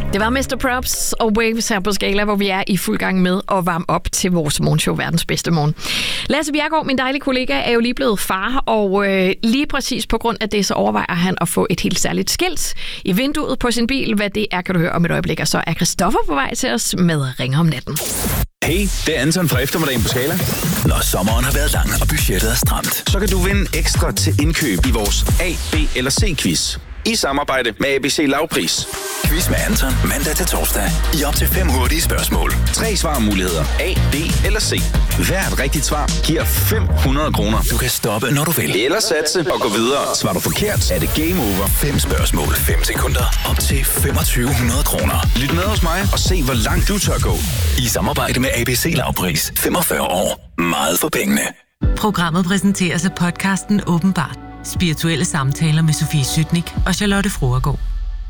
Det var Mr. Props og Waves her på Skala, hvor vi er i fuld gang med at varme op til vores morgenshow, Verdens Bedste Morgen. Lasse Bjerregaard, min dejlige kollega, er jo lige blevet far, og lige præcis på grund af det, så overvejer han at få et helt særligt skilt i vinduet på sin bil. Hvad det er, kan du høre om et øjeblik, og så er Christoffer på vej til os med Ringer om natten. Hey, det er Anton fra eftermiddagen på Skala. Når sommeren har været lang, og budgettet er stramt, Så kan du vinde ekstra til indkøb i vores A, B eller C-quiz. I samarbejde med ABC Lavpris. quiz med Anton mandag til torsdag i op til 5 hurtige spørgsmål. 3 svarmuligheder. A, B eller C. Hvert rigtigt svar giver 500 kroner. Du kan stoppe, når du vil. Eller satse og gå videre. Svarer du forkert, er det game over. 5 spørgsmål, 5 sekunder, op til 2500 kroner. Lyt med hos mig og se, hvor langt du tør gå. I samarbejde med ABC Lavpris. 45 år. Meget for pengene. Programmet præsenteres af podcasten Åbenbart. Spirituelle samtaler med Sofie Sytnik og Charlotte Fruergaard.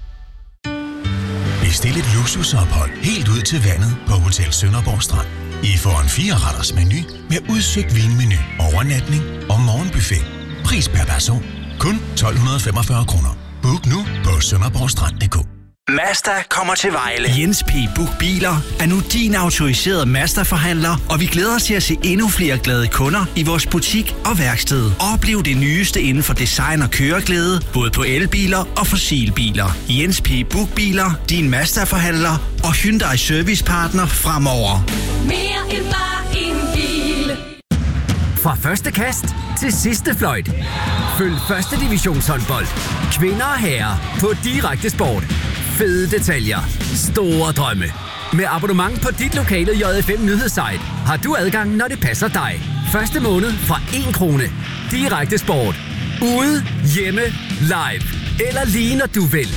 Bestil et luksusophold helt ud til vandet på Hotel Sønderborg Strand. I får en 4-retters menu med udsøgt vinmenu, overnatning og morgenbuffet. Pris per person kun 1.245 kroner. Book nu på sønderborgstrand.dk. Mazda kommer til Vejle. Jens P. Book Biler er nu din autoriserede Mazda-forhandler, og vi glæder os til at se endnu flere glade kunder i vores butik og værksted. Oplev det nyeste inden for design og køreglæde, både på elbiler og fossilbiler. Jens P. Book Biler, din Mazda-forhandler og Hyundai Servicepartner fremover. Mere end bare en bil. Fra første kast til sidste fløjt. Følg første divisionshåndbold. Kvinder og herrer på Direkte Sport. Fede detaljer. Store drømme. Med abonnement på dit lokale JFM nyhedssite har du adgang, når det passer dig. Første måned fra 1 krone. Direkte Sport. Ude, hjemme, live. Eller lige når du vil.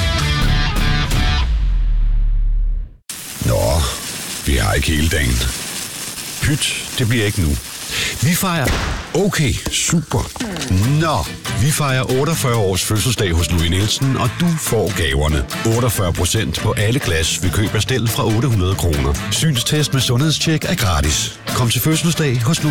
Nå, vi har ikke hele dagen. Pyt, det bliver ikke nu. Vi fejrer... Okay, super. Nå, vi fejrer 48 års fødselsdag hos Louis Nielsen, og du får gaverne. 48% på alle glas ved køb af stel fra 800 kroner. Synstest med sundhedstjek er gratis. Kom til fødselsdag hos Louis